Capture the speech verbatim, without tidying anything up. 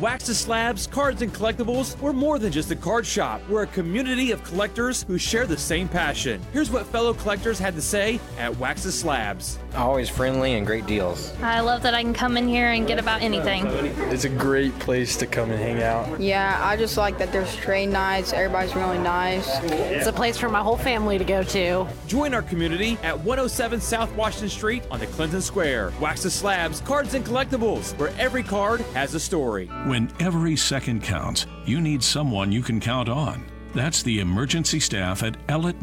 Wax's Slabs, Cards and Collectibles, we're more than just a card shop. We're a community of collectors who share the same passion. Here's what fellow collectors had to say at Wax's Slabs. Always friendly and great deals. I love that I can come in here and get about anything. It's a great place to come and hang out. Yeah, I just like that there's trade nights. Everybody's really nice. It's a place for my whole family to go to. Join our community at one oh seven South Washington Street on the Clinton Square. Wax's Slabs, Cards and Collectibles, where every card has a story. When every second counts, you need someone you can count on. That's the emergency staff at Ellett